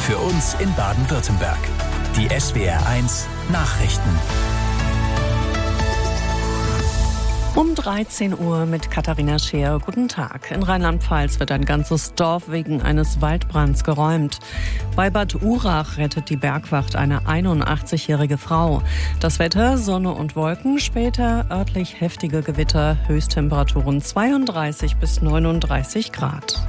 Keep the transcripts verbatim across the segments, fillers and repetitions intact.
Für uns in Baden-Württemberg. Die S W R eins Nachrichten. Um dreizehn Uhr mit Katharina Scheer. Guten Tag. In Rheinland-Pfalz wird ein ganzes Dorf wegen eines Waldbrands geräumt. Bei Bad Urach rettet die Bergwacht eine einundachtzig-jährige Frau. Das Wetter, Sonne und Wolken, später örtlich heftige Gewitter, Höchsttemperaturen zweiunddreißig bis neununddreißig Grad.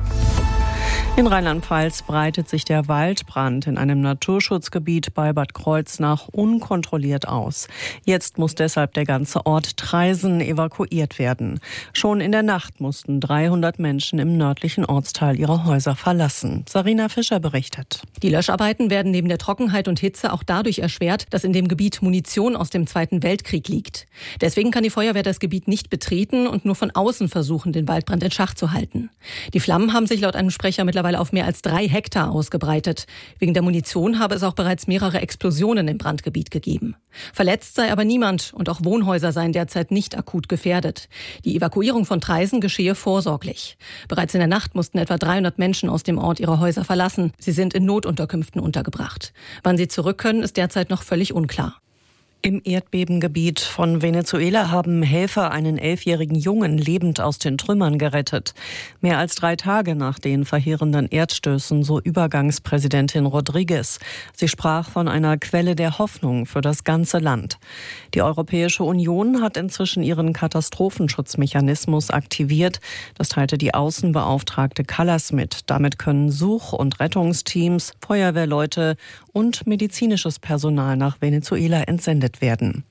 In Rheinland-Pfalz breitet sich der Waldbrand in einem Naturschutzgebiet bei Bad Kreuznach unkontrolliert aus. Jetzt muss deshalb der ganze Ort Traisen evakuiert werden. Schon in der Nacht mussten dreihundert Menschen im nördlichen Ortsteil ihre Häuser verlassen. Sarina Fischer berichtet. Die Löscharbeiten werden neben der Trockenheit und Hitze auch dadurch erschwert, dass in dem Gebiet Munition aus dem Zweiten Weltkrieg liegt. Deswegen kann die Feuerwehr das Gebiet nicht betreten und nur von außen versuchen, den Waldbrand in Schach zu halten. Die Flammen haben sich laut einem Sprecher mittlerweile auf mehr als drei Hektar ausgebreitet. Wegen der Munition habe es auch bereits mehrere Explosionen im Brandgebiet gegeben. Verletzt sei aber niemand und auch Wohnhäuser seien derzeit nicht akut gefährdet. Die Evakuierung von Traisen geschehe vorsorglich. Bereits in der Nacht mussten etwa dreihundert Menschen aus dem Ort ihre Häuser verlassen. Sie sind in Notunterkünften untergebracht. Wann sie zurück können, ist derzeit noch völlig unklar. Im Erdbebengebiet von Venezuela haben Helfer einen elfjährigen Jungen lebend aus den Trümmern gerettet. Mehr als drei Tage nach den verheerenden Erdstößen, so Übergangspräsidentin Rodriguez. Sie sprach von einer Quelle der Hoffnung für das ganze Land. Die Europäische Union hat inzwischen ihren Katastrophenschutzmechanismus aktiviert. Das teilte die Außenbeauftragte Kallas mit. Damit können Such- und Rettungsteams, Feuerwehrleute und medizinisches Personal nach Venezuela entsendet werden.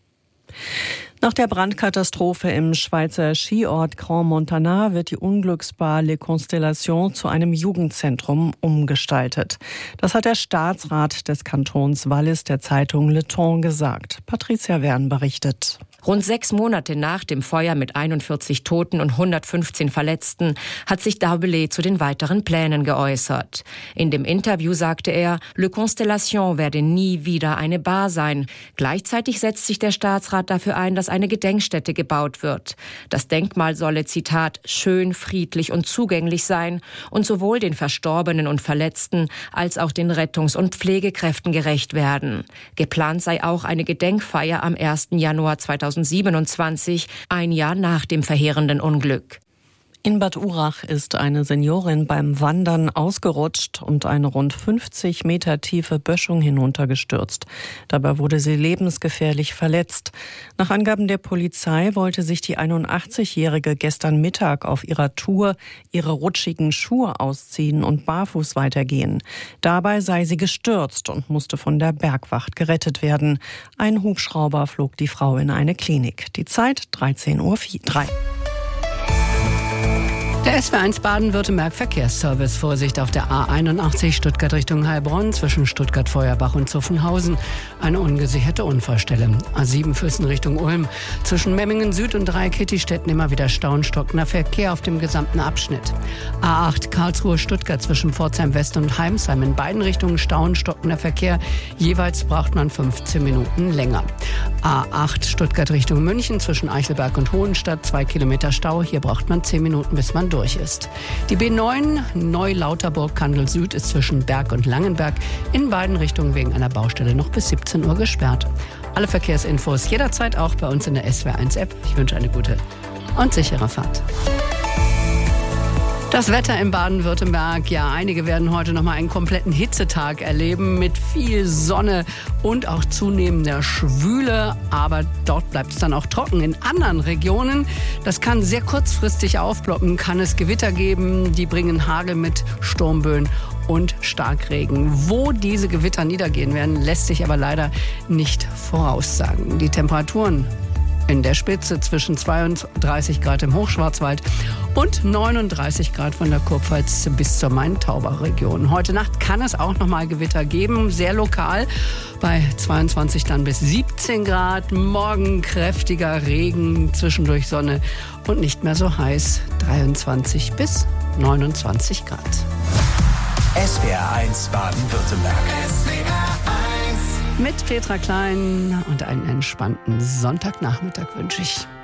Nach der Brandkatastrophe im Schweizer Skiort Grand Montana wird die Unglücksbar Les Constellations zu einem Jugendzentrum umgestaltet. Das hat der Staatsrat des Kantons Wallis der Zeitung Le Temps gesagt. Patricia Wern berichtet. Rund sechs Monate nach dem Feuer mit einundvierzig Toten und hundertfünfzehn Verletzten hat sich Darbelé zu den weiteren Plänen geäußert. In dem Interview sagte er, Le Constellation werde nie wieder eine Bar sein. Gleichzeitig setzt sich der Staatsrat dafür ein, dass eine Gedenkstätte gebaut wird. Das Denkmal solle, Zitat, schön, friedlich und zugänglich sein und sowohl den Verstorbenen und Verletzten als auch den Rettungs- und Pflegekräften gerecht werden. Geplant sei auch eine Gedenkfeier am ersten Januar zweitausendsiebenundzwanzig, ein Jahr nach dem verheerenden Unglück. In Bad Urach ist eine Seniorin beim Wandern ausgerutscht und eine rund fünfzig Meter tiefe Böschung hinuntergestürzt. Dabei wurde sie lebensgefährlich verletzt. Nach Angaben der Polizei wollte sich die einundachtzig-Jährige gestern Mittag auf ihrer Tour ihre rutschigen Schuhe ausziehen und barfuß weitergehen. Dabei sei sie gestürzt und musste von der Bergwacht gerettet werden. Ein Hubschrauber flog die Frau in eine Klinik. Die Zeit dreizehn Uhr drei. Der S W R eins Baden-Württemberg Verkehrsservice. Vorsicht auf der A einundachtzig Stuttgart Richtung Heilbronn zwischen Stuttgart-Feuerbach und Zuffenhausen. Eine ungesicherte Unfallstelle. A sieben Füssen Richtung Ulm. Zwischen Memmingen Süd und Dreieck-Kittistetten immer wieder Stau und stockender Verkehr auf dem gesamten Abschnitt. A acht Karlsruhe Stuttgart zwischen Pforzheim West und Heimsheim. In beiden Richtungen Stau und stockender Verkehr. Jeweils braucht man fünfzehn Minuten länger. A acht Stuttgart Richtung München zwischen Eichelberg und Hohenstadt. Zwei Kilometer Stau. Hier braucht man zehn Minuten, bis man durch ist. Die B neun Neu-Lauterburg-Kandel Süd ist zwischen Berg und Langenberg in beiden Richtungen wegen einer Baustelle noch bis siebzehn Uhr gesperrt. Alle Verkehrsinfos jederzeit auch bei uns in der S W R eins App. Ich wünsche eine gute und sichere Fahrt. Das Wetter in Baden-Württemberg, ja, einige werden heute noch mal einen kompletten Hitzetag erleben mit viel Sonne und auch zunehmender Schwüle, aber dort bleibt es dann auch trocken. In anderen Regionen, das kann sehr kurzfristig aufploppen, kann es Gewitter geben, die bringen Hagel mit, Sturmböen und Starkregen. Wo diese Gewitter niedergehen werden, lässt sich aber leider nicht voraussagen. Die Temperaturen in der Spitze zwischen zweiunddreißig Grad im Hochschwarzwald und neununddreißig Grad von der Kurpfalz bis zur Main-Tauber-Region. Heute Nacht kann es auch noch mal Gewitter geben, sehr lokal, bei zweiundzwanzig dann bis siebzehn Grad. Morgen kräftiger Regen, zwischendurch Sonne und nicht mehr so heiß, dreiundzwanzig bis neunundzwanzig Grad. S W R eins Baden-Württemberg. Mit Petra Klein und einen entspannten Sonntagnachmittag wünsche ich.